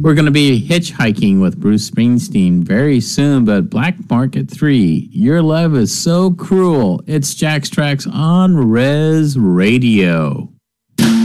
We're going to be hitchhiking with Bruce Springsteen very soon, but Black Market 3, Your Love is So Cruel. It's Jack's Tracks on Res Radio.